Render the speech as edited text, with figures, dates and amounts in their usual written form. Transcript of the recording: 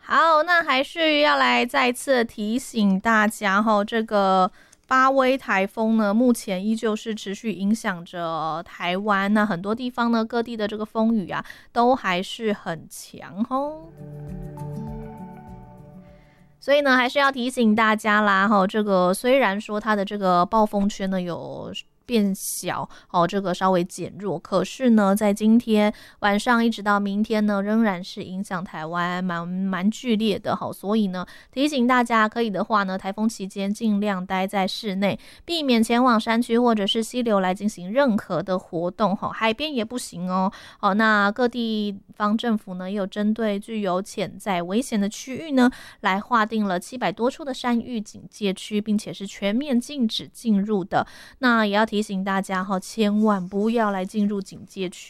好，那还是要来再次提醒大家这个巴威台风呢，目前依旧是持续影响着台湾，那很多地方呢，各地的这个风雨啊，都还是很强所以呢，还是要提醒大家啦这个虽然说它的这个暴风圈呢有变小这个稍微减弱，可是呢在今天晚上一直到明天呢仍然是影响台湾蛮剧烈的所以呢提醒大家可以的话呢，台风期间尽量待在室内，避免前往山区或者是溪流来进行任何的活动海边也不行那各地方政府呢也有针对具有潜在危险的区域呢来划定了700多处的山域警戒区，并且是全面禁止进入的。那也要提醒大家千万不要来进入警戒区